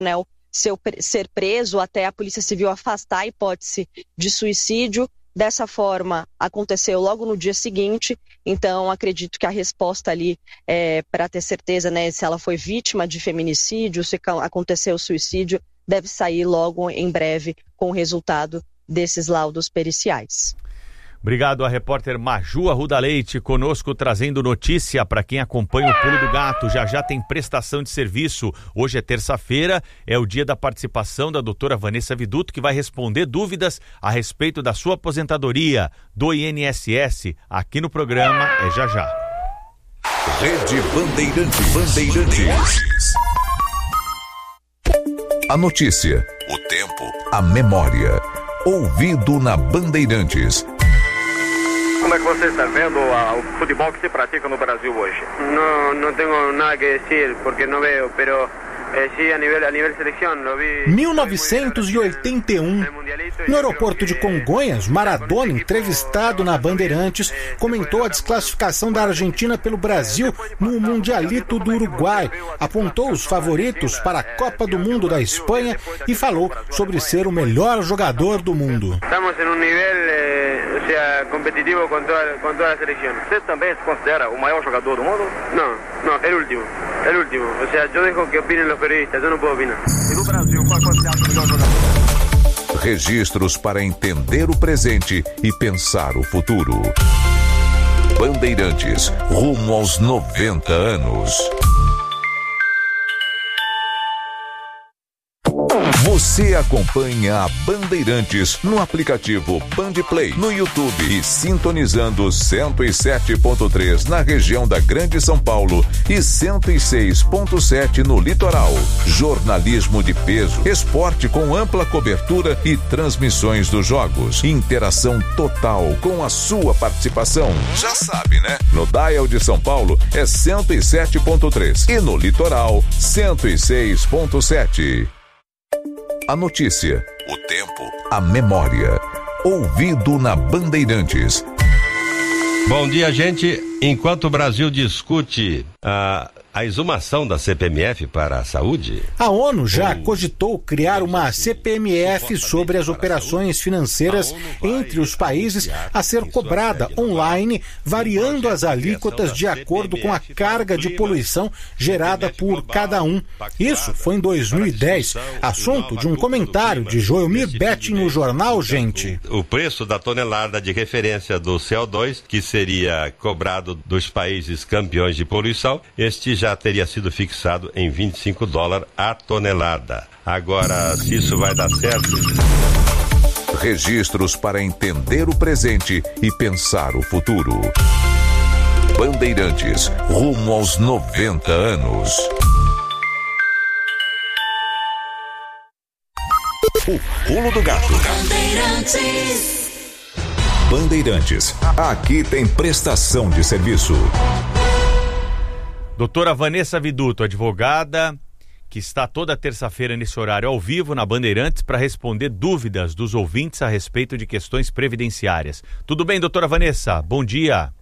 coronel ser preso até a Polícia Civil afastar a hipótese de suicídio. Dessa forma, aconteceu logo no dia seguinte, então acredito que a resposta ali, para ter certeza, né, se ela foi vítima de feminicídio, se aconteceu suicídio, deve sair logo em breve com o resultado desses laudos periciais. Obrigado a repórter Maju Arruda Leite, conosco trazendo notícia para quem acompanha o Pulo do Gato. Já tem prestação de serviço. Hoje é terça-feira, é o dia da participação da doutora Vanessa Viduto, que vai responder dúvidas a respeito da sua aposentadoria do INSS. Aqui no programa é já. Rede Bandeirantes. A notícia, o tempo, a memória. Ouvido na Bandeirantes. Como é que você está vendo o futebol que se pratica no Brasil hoje? No tenho nada que dizer, porque não vejo, pero sí, a nível seleção, lo vi. 1981, no aeroporto de Congonhas, Maradona, entrevistado na Bandeirantes, comentou a desclassificação da Argentina pelo Brasil no Mundialito do Uruguai, apontou os favoritos para a Copa do Mundo da Espanha e falou sobre ser o melhor jogador do mundo. Estamos em nível competitivo com toda a seleção. Você também se considera o maior jogador do mundo? Não, é o último. Ou seja, eu deixo que opinem os periodistas, eu não posso opinar. E no Brasil, qual você acha o melhor jogador? Registros para entender o presente e pensar o futuro. Bandeirantes, rumo aos 90 anos. Você acompanha a Bandeirantes no aplicativo Bandplay, no YouTube e sintonizando 107.3 na região da Grande São Paulo e 106.7 no litoral. Jornalismo de peso, esporte com ampla cobertura e transmissões dos jogos. Interação total com a sua participação. Já sabe, né? No dial de São Paulo é 107.3 e no litoral 106.7. A notícia, o tempo, a memória. Ouvido na Bandeirantes. Bom dia, gente. Enquanto o Brasil discute a exumação da CPMF para a saúde, a ONU já cogitou criar uma CPMF sobre as operações financeiras entre os países a ser cobrada online, variando as alíquotas de acordo com a carga de poluição gerada por cada um. Isso foi em 2010, assunto de um comentário de Joelmir Betting no jornal Gente. O preço da tonelada de referência do CO2, que seria cobrado dos países campeões de poluição, este já teria sido fixado em $25 a tonelada. Agora, se isso vai dar certo... Registros para entender o presente e pensar o futuro. Bandeirantes, rumo aos 90 anos. O Pulo do Gato. Bandeirantes, aqui tem prestação de serviço. Doutora Vanessa Viduto, advogada, que está toda terça-feira nesse horário ao vivo na Bandeirantes para responder dúvidas dos ouvintes a respeito de questões previdenciárias. Tudo bem, doutora Vanessa? Bom dia.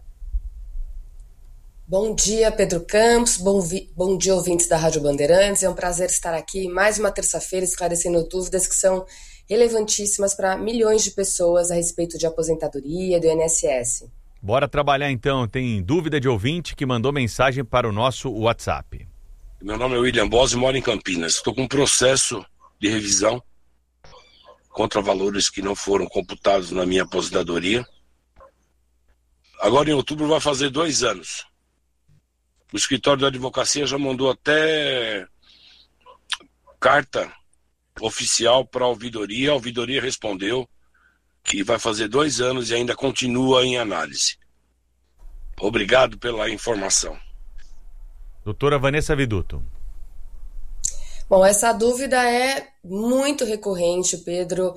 Bom dia, Pedro Campos. Bom dia, ouvintes da Rádio Bandeirantes. É um prazer estar aqui mais uma terça-feira esclarecendo dúvidas que são relevantíssimas para milhões de pessoas a respeito de aposentadoria do INSS. Bora trabalhar então. Tem dúvida de ouvinte que mandou mensagem para o nosso WhatsApp. Meu nome é William Bose e moro em Campinas. Estou com um processo de revisão contra valores que não foram computados na minha aposentadoria. Agora em outubro vai fazer 2 anos. O escritório da advocacia já mandou até carta oficial para a ouvidoria respondeu que vai fazer 2 anos e ainda continua em análise. Obrigado pela informação. Doutora Vanessa Viduto. Bom, essa dúvida é muito recorrente, Pedro,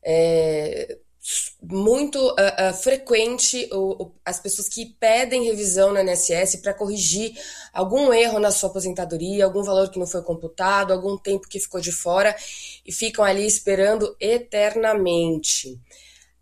muito frequente as pessoas que pedem revisão no INSS para corrigir algum erro na sua aposentadoria, algum valor que não foi computado, algum tempo que ficou de fora e ficam ali esperando eternamente.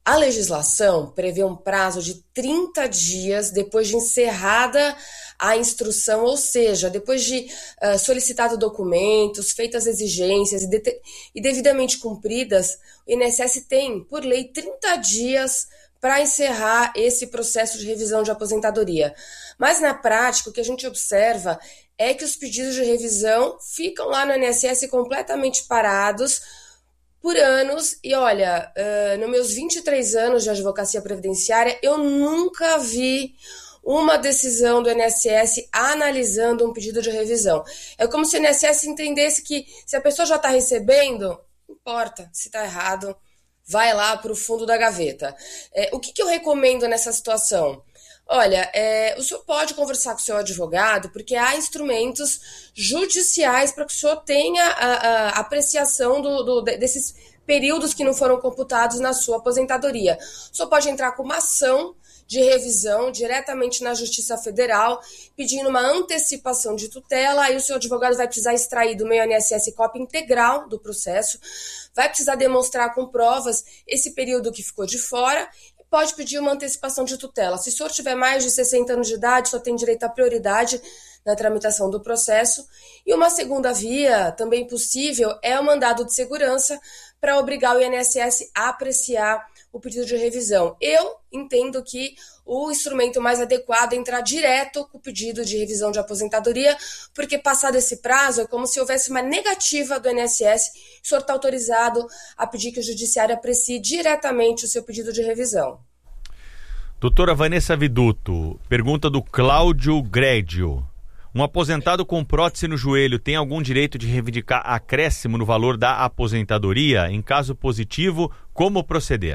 A legislação prevê um prazo de 30 dias depois de encerrada a instrução, ou seja, depois de solicitado documentos, feitas exigências e devidamente cumpridas, o INSS tem, por lei, 30 dias para encerrar esse processo de revisão de aposentadoria. Mas, na prática, o que a gente observa é que os pedidos de revisão ficam lá no INSS completamente parados por anos. E, olha, nos meus 23 anos de advocacia previdenciária, eu nunca vi uma decisão do INSS analisando um pedido de revisão. É como se o INSS entendesse que se a pessoa já está recebendo, não importa se está errado, vai lá para o fundo da gaveta. O que eu recomendo nessa situação? Olha, o senhor pode conversar com o seu advogado, porque há instrumentos judiciais para que o senhor tenha a apreciação desses períodos que não foram computados na sua aposentadoria. O senhor pode entrar com uma ação de revisão diretamente na Justiça Federal, pedindo uma antecipação de tutela. Aí o seu advogado vai precisar extrair do meu INSS cópia integral do processo, vai precisar demonstrar com provas esse período que ficou de fora, e pode pedir uma antecipação de tutela. Se o senhor tiver mais de 60 anos de idade, só tem direito à prioridade na tramitação do processo. E uma segunda via, também possível, é o mandado de segurança para obrigar o INSS a apreciar o pedido de revisão. Eu entendo que o instrumento mais adequado é entrar direto com o pedido de revisão de aposentadoria, porque passado esse prazo é como se houvesse uma negativa do INSS, o senhor está autorizado a pedir que o judiciário aprecie diretamente o seu pedido de revisão. Doutora Vanessa Viduto, pergunta do Cláudio Grédio. Um aposentado com prótese no joelho tem algum direito de reivindicar acréscimo no valor da aposentadoria? Em caso positivo, como proceder?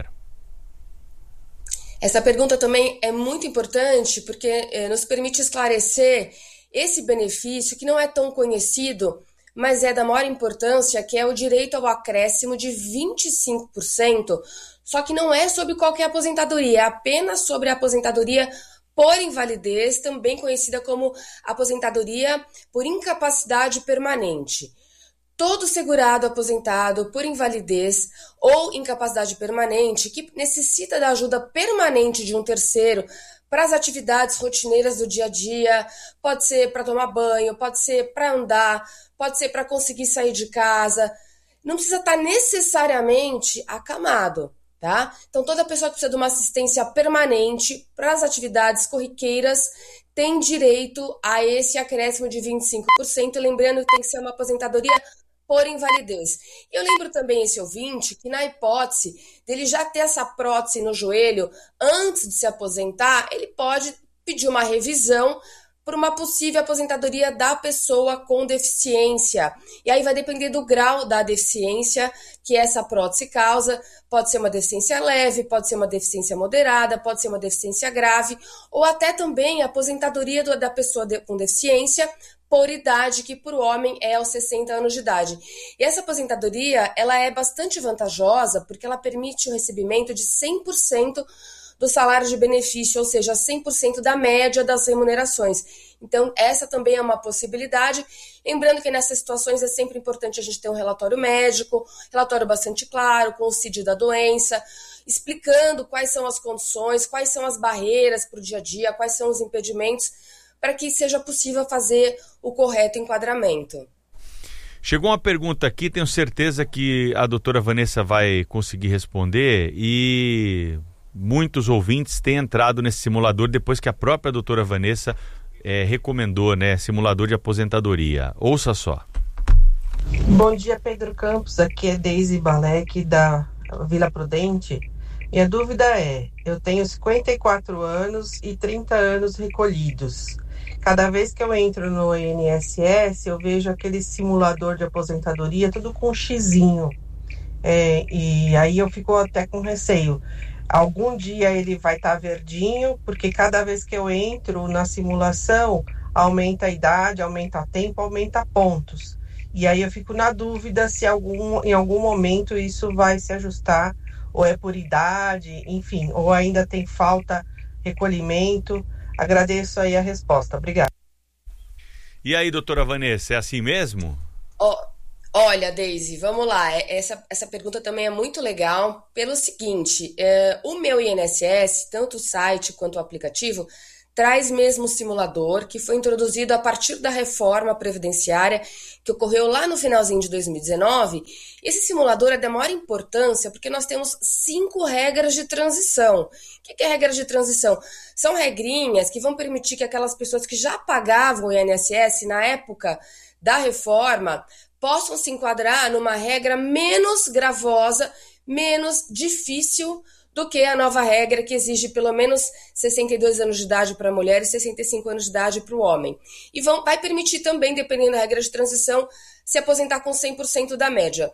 Essa pergunta também é muito importante porque nos permite esclarecer esse benefício que não é tão conhecido, mas é da maior importância, que é o direito ao acréscimo de 25%, só que não é sobre qualquer aposentadoria, é apenas sobre a aposentadoria por invalidez, também conhecida como aposentadoria por incapacidade permanente. Todo segurado aposentado por invalidez ou incapacidade permanente que necessita da ajuda permanente de um terceiro para as atividades rotineiras do dia a dia, pode ser para tomar banho, pode ser para andar, pode ser para conseguir sair de casa, não precisa estar necessariamente acamado, tá? Então toda pessoa que precisa de uma assistência permanente para as atividades corriqueiras tem direito a esse acréscimo de 25%, lembrando que tem que ser uma aposentadoria por invalidez. Eu lembro também esse ouvinte que na hipótese dele já ter essa prótese no joelho antes de se aposentar, ele pode pedir uma revisão por uma possível aposentadoria da pessoa com deficiência. E aí vai depender do grau da deficiência que essa prótese causa. Pode ser uma deficiência leve, pode ser uma deficiência moderada, pode ser uma deficiência grave, ou até também a aposentadoria da pessoa com deficiência por idade, que para o homem é aos 60 anos de idade. E essa aposentadoria, ela é bastante vantajosa porque ela permite o recebimento de 100% do salário de benefício, ou seja, 100% da média das remunerações. Então, essa também é uma possibilidade. Lembrando que nessas situações é sempre importante a gente ter um relatório médico, relatório bastante claro, com o CID da doença, explicando quais são as condições, quais são as barreiras para o dia a dia, quais são os impedimentos, para que seja possível fazer o correto enquadramento. Chegou uma pergunta aqui, tenho certeza que a doutora Vanessa vai conseguir responder, e muitos ouvintes têm entrado nesse simulador depois que a própria doutora Vanessa recomendou, né, simulador de aposentadoria. Ouça só. Bom dia, Pedro Campos, aqui é Deise Balek da Vila Prudente. Minha dúvida é, eu tenho 54 anos e 30 anos recolhidos. Cada vez que eu entro no INSS, eu vejo aquele simulador de aposentadoria, tudo com um xizinho. E aí eu fico até com receio. Algum dia ele vai estar verdinho, porque cada vez que eu entro na simulação, aumenta a idade, aumenta tempo, aumenta pontos. E aí eu fico na dúvida se em algum momento isso vai se ajustar, ou é por idade, enfim, ou ainda tem falta, recolhimento. Agradeço aí a resposta. Obrigada. E aí, doutora Vanessa, é assim mesmo? Olha, Deise, vamos lá. Essa pergunta também é muito legal pelo seguinte, o meu INSS, tanto o site quanto o aplicativo, traz mesmo o simulador que foi introduzido a partir da reforma previdenciária que ocorreu lá no finalzinho de 2019. Esse simulador é da maior importância porque nós temos 5 regras de transição. O que é regra de transição? São regrinhas que vão permitir que aquelas pessoas que já pagavam o INSS na época da reforma possam se enquadrar numa regra menos gravosa, menos difícil do que a nova regra que exige pelo menos 62 anos de idade para a mulher e 65 anos de idade para o homem. E vai permitir também, dependendo da regra de transição, se aposentar com 100% da média.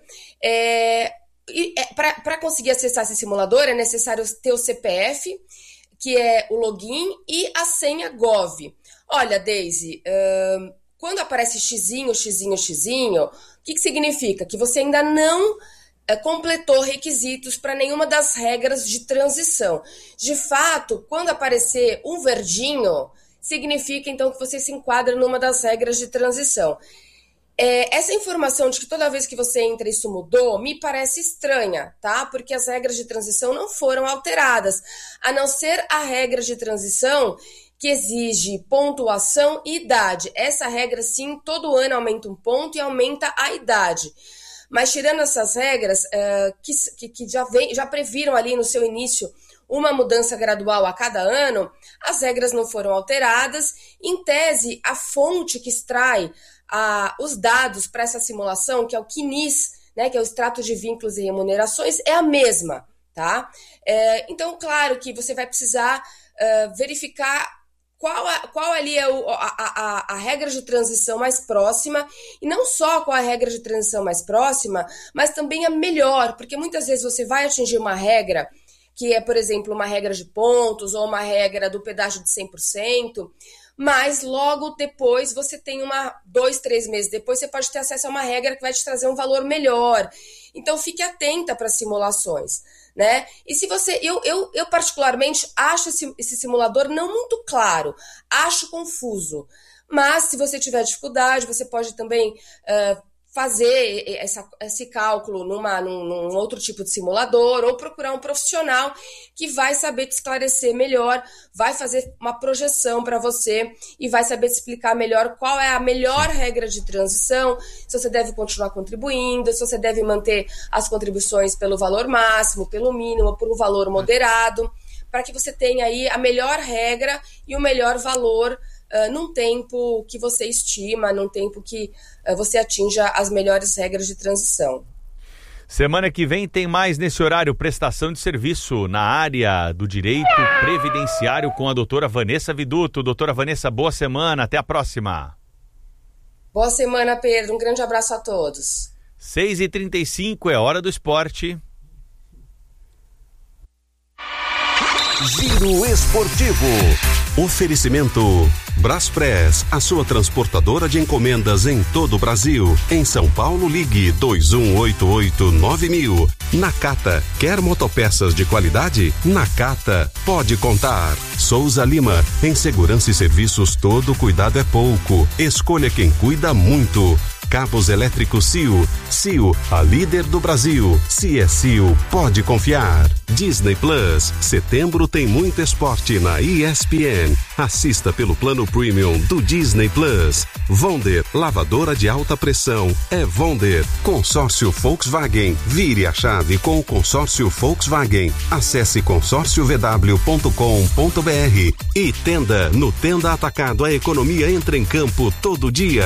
Para conseguir acessar esse simulador é necessário ter o CPF, que é o login, e a senha Gov. Olha, Deise, quando aparece xizinho, o que significa? Que você ainda não completou requisitos para nenhuma das regras de transição. De fato, quando aparecer um verdinho, significa então que você se enquadra numa das regras de transição. Essa informação de que toda vez que você entra isso mudou, me parece estranha, tá? Porque as regras de transição não foram alteradas, a não ser a regra de transição que exige pontuação e idade. Essa regra, sim, todo ano aumenta um ponto e aumenta a idade. Mas tirando essas regras que já previram ali no seu início uma mudança gradual a cada ano, as regras não foram alteradas. Em tese, a fonte que extrai os dados para essa simulação, que é o CNIS, né, que é o Extrato de Vínculos e Remunerações, é a mesma, tá? Então, claro que você vai precisar verificar qual ali é a regra de transição mais próxima, e não só qual a regra de transição mais próxima, mas também a melhor, porque muitas vezes você vai atingir uma regra que é, por exemplo, uma regra de pontos ou uma regra do pedágio de 100%, mas logo depois você tem 2, 3 meses depois você pode ter acesso a uma regra que vai te trazer um valor melhor. Então fique atenta para as simulações, né? E se você, eu particularmente acho esse simulador não muito claro, acho confuso, mas se você tiver dificuldade, você pode também fazer esse cálculo num outro tipo de simulador ou procurar um profissional que vai saber te esclarecer melhor, vai fazer uma projeção para você e vai saber te explicar melhor qual é a melhor regra de transição, se você deve continuar contribuindo, se você deve manter as contribuições pelo valor máximo, pelo mínimo, por um valor moderado, para que você tenha aí a melhor regra e o melhor valor num tempo que você estima, num tempo que você atinja as melhores regras de transição. Semana que vem tem mais nesse horário, prestação de serviço na área do direito previdenciário com a doutora Vanessa Viduto. Doutora Vanessa, boa semana, até a próxima. Boa semana, Pedro, um grande abraço a todos. 6h35 é hora do esporte. Giro Esportivo. Oferecimento Braspress, a sua transportadora de encomendas em todo o Brasil. Em São Paulo, ligue 2188-9000. Nakata, quer motopeças de qualidade? Nakata, pode contar. Souza Lima, em segurança e serviços todo cuidado é pouco. Escolha quem cuida muito. Cabos elétricos CIO. CIO, a líder do Brasil. Se é CIO, pode confiar. Disney Plus. Setembro tem muito esporte na ESPN. Assista pelo plano premium do Disney Plus. Wonder, lavadora de alta pressão. É Wonder. Consórcio Volkswagen. Vire a chave com o consórcio Volkswagen. Acesse consórciovw.com.br. E Tenda. No Tenda Atacado, a economia entra em campo todo dia.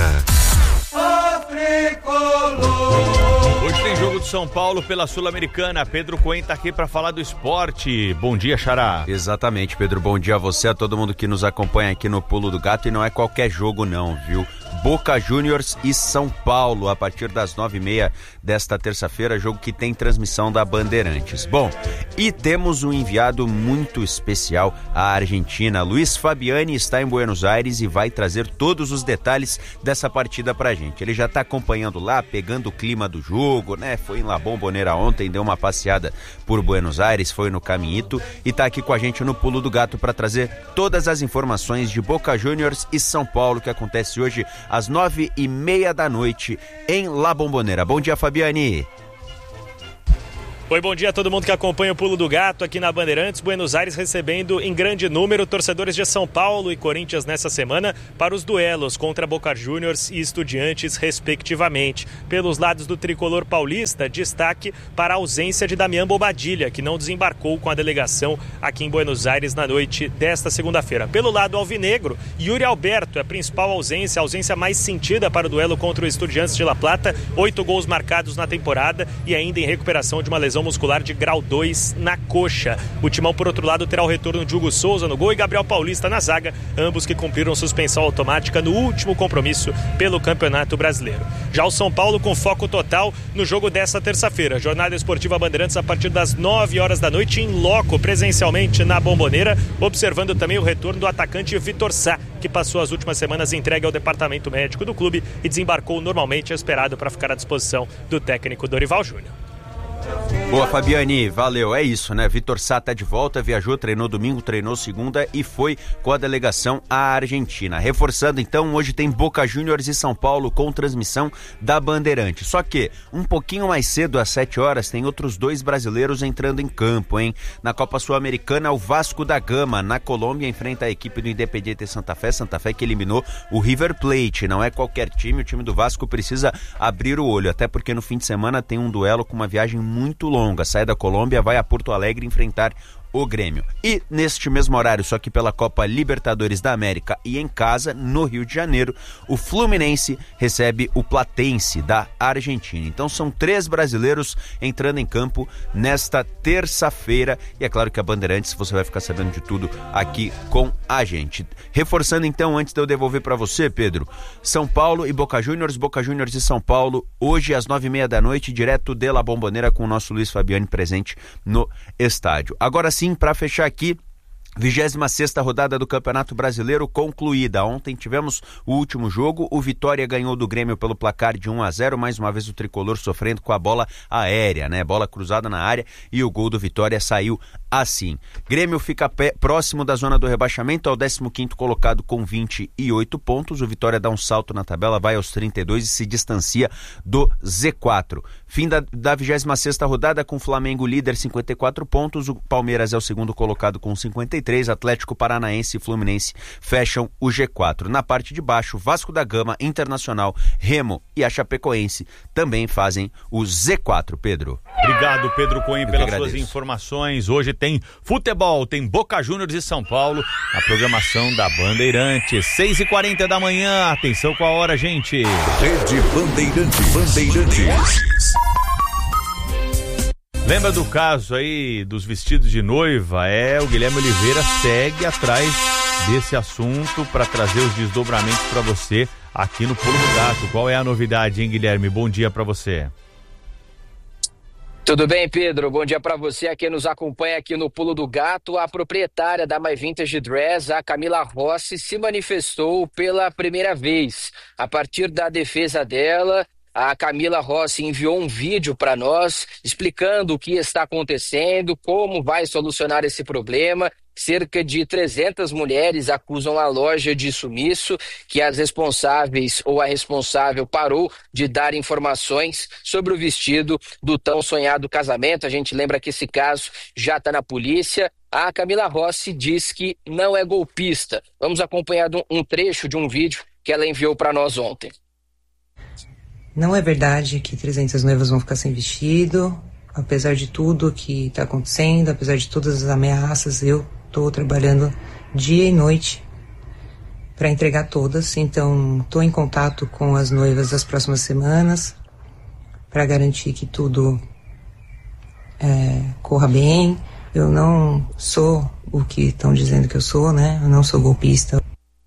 Hoje tem jogo do São Paulo pela Sul-Americana. Pedro Cohen tá aqui para falar do esporte. Bom dia, Xará. Exatamente, Pedro. Bom dia a você, a todo mundo que nos acompanha aqui no Pulo do Gato. E não é qualquer jogo não, viu? Boca Juniors e São Paulo, a partir das 9h30 desta terça-feira, jogo que tem transmissão da Bandeirantes. Bom, e temos um enviado muito especial à Argentina. Luiz Fabiani está em Buenos Aires e vai trazer todos os detalhes dessa partida pra gente. Ele já tá acompanhando lá, pegando o clima do jogo, né? Foi em La Bombonera ontem, deu uma passeada por Buenos Aires, foi no Caminhito e tá aqui com a gente no Pulo do Gato para trazer todas as informações de Boca Juniors e São Paulo, que acontece hoje às 9h30 da noite em La Bombonera. Bom dia, Fabiane. Oi, bom dia a todo mundo que acompanha o Pulo do Gato aqui na Bandeirantes. Buenos Aires recebendo em grande número torcedores de São Paulo e Corinthians nessa semana para os duelos contra Boca Juniors e Estudiantes, respectivamente. Pelos lados do tricolor paulista, destaque para a ausência de Damian Bobadilla, que não desembarcou com a delegação aqui em Buenos Aires na noite desta segunda-feira. Pelo lado alvinegro, Yuri Alberto é a principal ausência, a ausência mais sentida para o duelo contra o Estudiantes de La Plata. 8 gols marcados na temporada e ainda em recuperação de uma lesão muscular de grau 2 na coxa. O Timão, por outro lado, terá o retorno de Hugo Souza no gol e Gabriel Paulista na zaga, ambos que cumpriram suspensão automática no último compromisso pelo Campeonato Brasileiro. Já o São Paulo com foco total no jogo dessa terça-feira. Jornada Esportiva Bandeirantes a partir das 9 horas da noite em loco, presencialmente na Bombonera, observando também o retorno do atacante Vitor Sá, que passou as últimas semanas entregue ao departamento médico do clube e desembarcou normalmente esperado para ficar à disposição do técnico Dorival Júnior. Boa, Fabiane, valeu, é isso, né? Vitor Sá tá de volta, viajou, treinou domingo, treinou segunda e foi com a delegação à Argentina. Reforçando então, hoje tem Boca Juniors e São Paulo com transmissão da Bandeirante. Só que, um pouquinho mais cedo, às 7 horas, tem outros 2 brasileiros entrando em campo, hein? Na Copa Sul-Americana, o Vasco da Gama, na Colômbia, enfrenta a equipe do Independiente Santa Fé que eliminou o River Plate. Não é qualquer time, o time do Vasco precisa abrir o olho, até porque no fim de semana tem um duelo com uma viagem muito longa, sai da Colômbia, vai a Porto Alegre enfrentar o Grêmio. E neste mesmo horário, só que pela Copa Libertadores da América e em casa, no Rio de Janeiro, o Fluminense recebe o Platense da Argentina. Então são 3 brasileiros entrando em campo nesta terça-feira e é claro que a Bandeirantes você vai ficar sabendo de tudo aqui com a gente. Reforçando então, antes de eu devolver para você, Pedro, São Paulo e Boca Juniors e São Paulo, hoje às 9h30 da noite, direto de La Bombonera com o nosso Luiz Fabiani presente no estádio. Agora sim, para fechar aqui, 26ª rodada do Campeonato Brasileiro concluída. Ontem tivemos o último jogo, o Vitória ganhou do Grêmio pelo placar de 1-0, mais uma vez o tricolor sofrendo com a bola aérea, né? Bola cruzada na área e o gol do Vitória saiu assim. Grêmio fica próximo da zona do rebaixamento, ao 15º colocado com 28 pontos. O Vitória dá um salto na tabela, vai aos 32 e se distancia do Z4. Fim da 26ª rodada com o Flamengo líder, 54 pontos. O Palmeiras é o segundo colocado com 53. Atlético Paranaense e Fluminense fecham o G4. Na parte de baixo, Vasco da Gama, Internacional, Remo e a Chapecoense também fazem o Z4, Pedro. Obrigado, Pedro Cohen, pelas suas informações. Hoje tem futebol, tem Boca Juniors e São Paulo, a programação da Bandeirantes, 6h40 da manhã. Atenção com a hora, gente. Rede Bandeirantes. Lembra do caso aí dos vestidos de noiva? O Guilherme Oliveira segue atrás desse assunto para trazer os desdobramentos para você aqui no Pulo do Gato. Qual é a novidade, hein, Guilherme? Bom dia para você. Tudo bem, Pedro? Bom dia para você que nos acompanha aqui no Pulo do Gato. A proprietária da My Vintage Dress, a Camila Rossi, se manifestou pela primeira vez. A partir da defesa dela, a Camila Rossi enviou um vídeo para nós explicando o que está acontecendo, como vai solucionar esse problema. Cerca de 300 mulheres acusam a loja de sumiço, que as responsáveis ou a responsável parou de dar informações sobre o vestido do tão sonhado casamento. A gente lembra que esse caso já está na polícia. A Camila Rossi diz que não é golpista. Vamos acompanhar um trecho de um vídeo que ela enviou para nós ontem. Não é verdade que 300 noivas vão ficar sem vestido. Apesar de tudo que está acontecendo, apesar de todas as ameaças, eu estou trabalhando dia e noite para entregar todas. Então, estou em contato com as noivas das próximas semanas para garantir que tudo corra bem. Eu não sou o que estão dizendo que eu sou, né? Eu não sou golpista.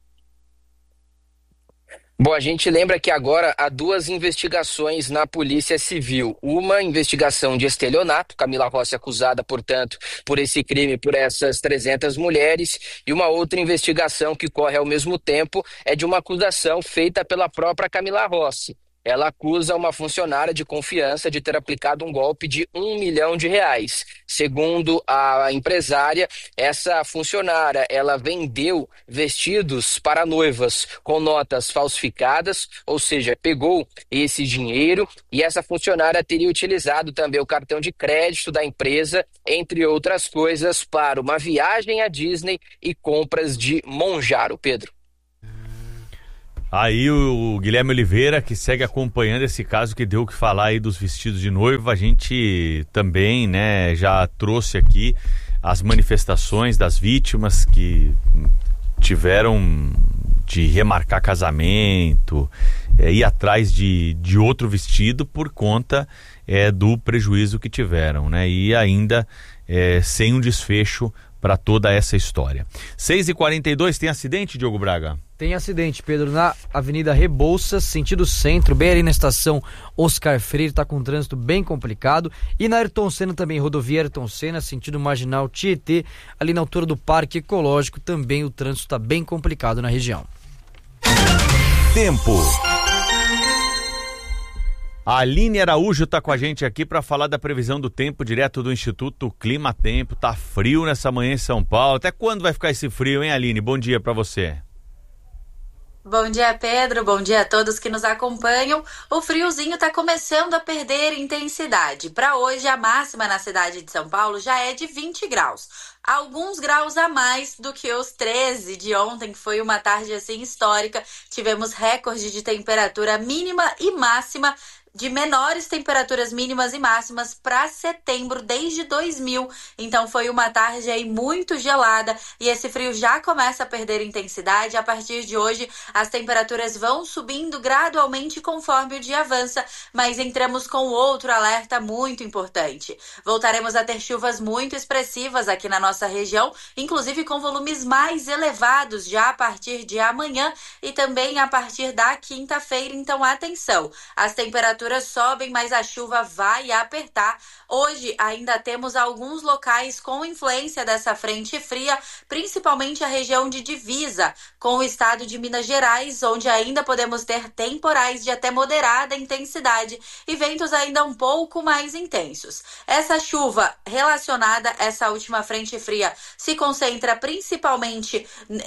Bom, a gente lembra que agora há 2 investigações na Polícia Civil. Uma investigação de estelionato, Camila Rossi acusada, portanto, por esse crime, por essas 300 mulheres, e uma outra investigação que corre ao mesmo tempo é de uma acusação feita pela própria Camila Rossi. ela acusa uma funcionária de confiança de ter aplicado um golpe de R$1 milhão. Segundo a empresária, essa funcionária, ela vendeu vestidos para noivas com notas falsificadas, ou seja, pegou esse dinheiro, e essa funcionária teria utilizado também o cartão de crédito da empresa, entre outras coisas, para uma viagem à Disney e compras de Monjaro. Pedro. Aí o Guilherme Oliveira, que segue acompanhando esse caso que deu o que falar aí dos vestidos de noiva, a gente também, né, já trouxe aqui as manifestações das vítimas que tiveram de remarcar casamento, ir atrás de outro vestido por conta do prejuízo que tiveram, né, e ainda sem um desfecho para toda essa história. 6h42, tem acidente, Diogo Braga? Tem acidente, Pedro, na Avenida Rebouças, sentido centro, bem ali na estação Oscar Freire, tá com um trânsito bem complicado. E na Ayrton Senna também, rodovia Ayrton Senna, sentido marginal Tietê, ali na altura do Parque Ecológico, também o trânsito tá bem complicado na região. Tempo. A Aline Araújo está com a gente aqui para falar da previsão do tempo direto do Instituto Clima Tempo. Tá frio nessa manhã em São Paulo. Até quando vai ficar esse frio, hein, Aline? Bom dia para você. Bom dia, Pedro. Bom dia a todos que nos acompanham. O friozinho está começando a perder intensidade. Para hoje, a máxima na cidade de São Paulo já é de 20 graus. Alguns graus a mais do que os 13 de ontem, que foi uma tarde assim histórica. Tivemos recorde de temperatura mínima e máxima, de menores temperaturas mínimas e máximas para setembro desde 2000. Então foi uma tarde aí muito gelada e esse frio já começa a perder intensidade. A partir de hoje as temperaturas vão subindo gradualmente conforme o dia avança, mas entramos com outro alerta muito importante. Voltaremos a ter chuvas muito expressivas aqui na nossa região, inclusive com volumes mais elevados já a partir de amanhã e também a partir da quinta-feira. Então atenção, as temperaturas sobem, mas a chuva vai apertar. Hoje ainda temos alguns locais com influência dessa frente fria, principalmente a região de divisa com o estado de Minas Gerais, onde ainda podemos ter temporais de até moderada intensidade e ventos ainda um pouco mais intensos. Essa chuva relacionada a essa última frente fria se concentra principalmente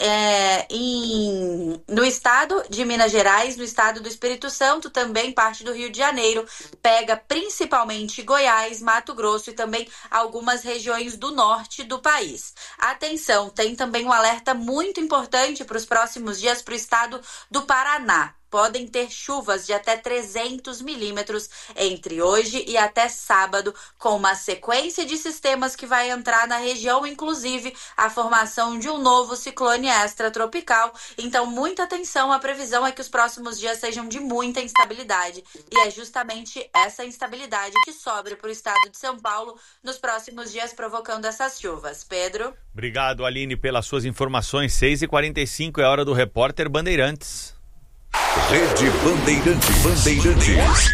no estado de Minas Gerais, no estado do Espírito Santo, também parte do Rio de Janeiro, pega principalmente Goiás, Mato Grosso e também algumas regiões do norte do país. Atenção, tem também um alerta muito importante para os próximos dias para o estado do Paraná. Podem ter chuvas de até 300 milímetros entre hoje e até sábado, com uma sequência de sistemas que vai entrar na região, inclusive a formação de um novo ciclone extratropical. Então, muita atenção, a previsão é que os próximos dias sejam de muita instabilidade. E é justamente essa instabilidade que sobra para o estado de São Paulo nos próximos dias, provocando essas chuvas. Pedro? Obrigado, Aline, pelas suas informações. 6h45 é a hora do Repórter Bandeirantes. Rede Bandeirantes.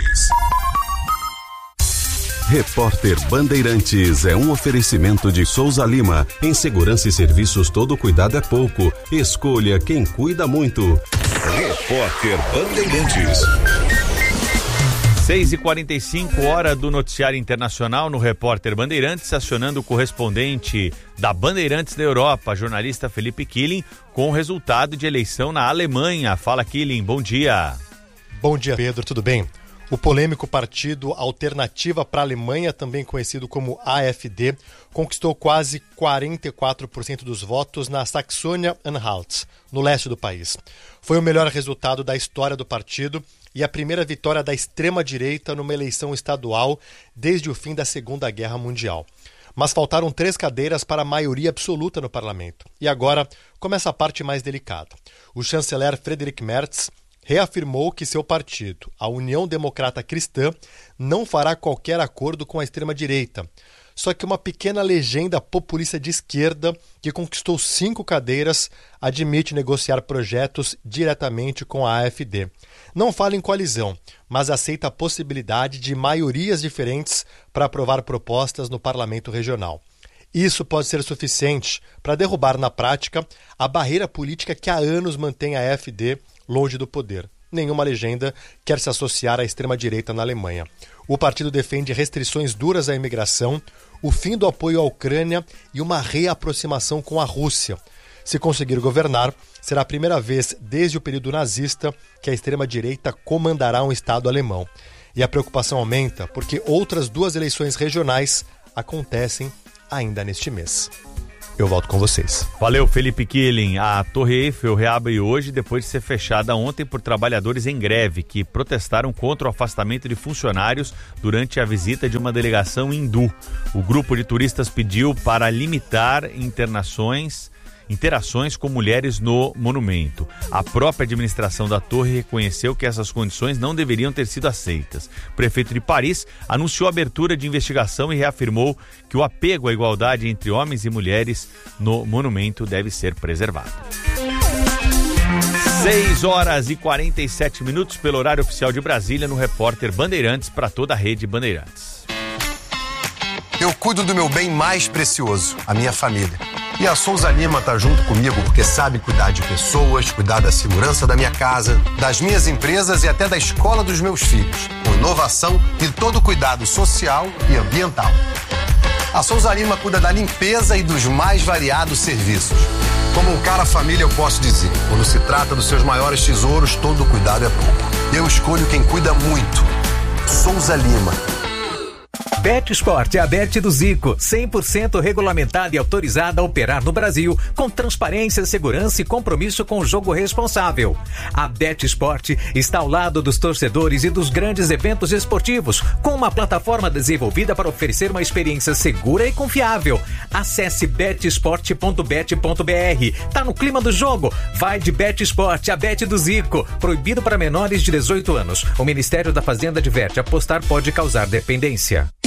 Repórter Bandeirantes é um oferecimento de Souza Lima. Em segurança e serviços, todo cuidado é pouco. Escolha quem cuida muito. Repórter Bandeirantes. 6h45, hora do noticiário internacional no Repórter Bandeirantes, acionando o correspondente da Bandeirantes da Europa, jornalista Felipe Killing, com o resultado de eleição na Alemanha. Fala, Killing, bom dia. Bom dia, Pedro, tudo bem? O polêmico partido Alternativa para a Alemanha, também conhecido como AfD, conquistou quase 44% dos votos na Saxônia-Anhalt, no leste do país. Foi o melhor resultado da história do partido e a primeira vitória da extrema-direita numa eleição estadual desde o fim da Segunda Guerra Mundial. Mas faltaram 3 cadeiras para a maioria absoluta no parlamento. E agora começa a parte mais delicada. O chanceler Friedrich Merz reafirmou que seu partido, a União Democrata Cristã, não fará qualquer acordo com a extrema-direita. Só que uma pequena legenda populista de esquerda, que conquistou 5 cadeiras, admite negociar projetos diretamente com a AfD. Não fala em coalizão, mas aceita a possibilidade de maiorias diferentes para aprovar propostas no parlamento regional. Isso pode ser suficiente para derrubar na prática a barreira política que há anos mantém a AfD longe do poder. nenhuma legenda quer se associar à extrema-direita na Alemanha. O partido defende restrições duras à imigração, o fim do apoio à Ucrânia e uma reaproximação com a Rússia. Se conseguir governar, será a primeira vez desde o período nazista que a extrema-direita comandará um Estado alemão. E a preocupação aumenta porque outras 2 eleições regionais acontecem ainda neste mês. Eu volto com vocês. Valeu, Felipe Killing. A Torre Eiffel reabre hoje depois de ser fechada ontem por trabalhadores em greve que protestaram contra o afastamento de funcionários durante a visita de uma delegação hindu. O grupo de turistas pediu para limitar interações com mulheres no monumento. A própria administração da torre reconheceu que essas condições não deveriam ter sido aceitas. O prefeito de Paris anunciou a abertura de investigação e reafirmou que o apego à igualdade entre homens e mulheres no monumento deve ser preservado. 6h47 pelo horário oficial de Brasília, no Repórter Bandeirantes para toda a rede Bandeirantes. Eu cuido do meu bem mais precioso, a minha família. E a Souza Lima tá junto comigo porque sabe cuidar de pessoas, cuidar da segurança da minha casa, das minhas empresas e até da escola dos meus filhos, com inovação e todo cuidado social e ambiental. A Souza Lima cuida da limpeza e dos mais variados serviços. Como um cara família, eu posso dizer, quando se trata dos seus maiores tesouros, todo cuidado é pouco. Eu escolho quem cuida muito. Souza Lima. BetSport é a Bet do Zico, 100% regulamentada e autorizada a operar no Brasil, com transparência, segurança e compromisso com o jogo responsável. A BetSport está ao lado dos torcedores e dos grandes eventos esportivos, com uma plataforma desenvolvida para oferecer uma experiência segura e confiável. Acesse betsport.bet.br. Tá no clima do jogo? Vai de BetSport, a Bet do Zico. Proibido para menores de 18 anos. O Ministério da Fazenda adverte: apostar pode causar dependência.